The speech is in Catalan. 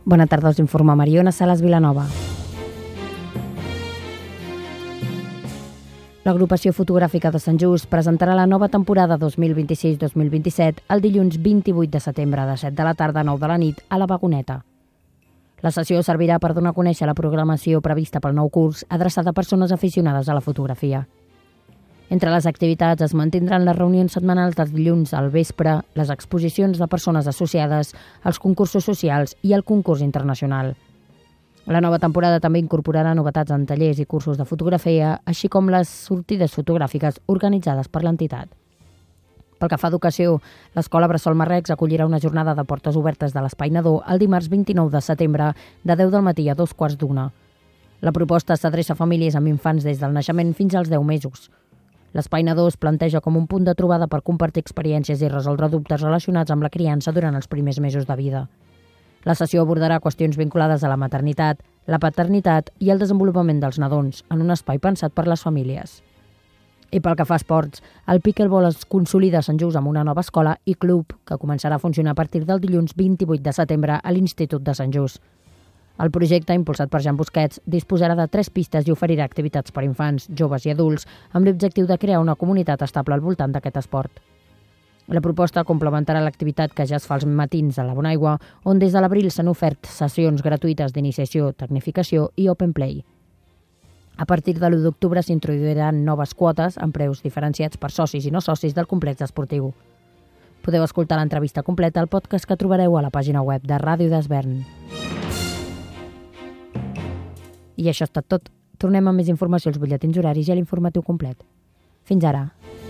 Bona tarda, us informa Mariona Salas Vilanova. L'agrupació fotogràfica de Sant Just presentarà la nova temporada 2026-2027 el dilluns 28 de setembre de 7 de la tarda a 9 de la nit a la Vagoneta. La sessió servirà per donar a conèixer la programació prevista pel nou curs adreçada a persones aficionades a la fotografia. Entre les activitats es mantindran les reunions setmanals dels dilluns al vespre, les exposicions de persones associades, els concursos socials i el concurs internacional. La nova temporada també incorporarà novetats en tallers i cursos de fotografia, així com les sortides fotogràfiques organitzades per l'entitat. Pel que fa a educació, l'Escola Bressol Marrecs acollirà una jornada de portes obertes de l'Espai Nadó el dimarts 29 de setembre de 10 del matí a 2:15. La proposta s'adreça a famílies amb infants des del naixement fins als 10 mesos. L'Espai Nadó es planteja com un punt de trobada per compartir experiències i resoldre dubtes relacionats amb la criança durant els primers mesos de vida. La sessió abordarà qüestions vinculades a la maternitat, la paternitat i el desenvolupament dels nadons, en un espai pensat per les famílies. I pel que fa a esports, el pickleball es consolida a Sant Just amb una nova escola i club que començarà a funcionar a partir del dilluns 28 de setembre a l'Institut de Sant Just. El projecte, impulsat per Jan Busquets, disposarà de 3 pistes i oferirà activitats per infants, joves i adults amb l'objectiu de crear una comunitat estable al voltant d'aquest esport. La proposta complementarà l'activitat que ja es fa als matins a la Bonaigua, on des de l'abril s'han ofert sessions gratuïtes d'iniciació, tecnificació i open play. A partir de l'1 d'octubre s'introduiran noves quotes amb preus diferenciats per socis i no socis del complex esportiu. Podeu escoltar l'entrevista completa al podcast que trobareu a la pàgina web de Ràdio d'Esvern. I això ha estat tot. Tornem amb més informació als butlletins horaris i a l'informatiu complet. Fins ara.